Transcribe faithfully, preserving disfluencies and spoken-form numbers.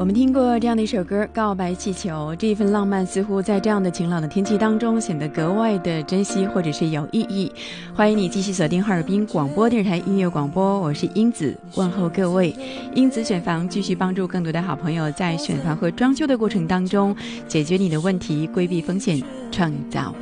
我们听过这样的一首歌《告白气球》，这一份浪漫似乎在这样的晴朗的天气当中显得格外的珍惜或者是有意义。欢迎你继续锁定哈尔滨广播电视台音乐广播，我是英子，问候各位。英子选房继续帮助更多的好朋友在选房和装修的过程当中解决你的问题，规避风险，创造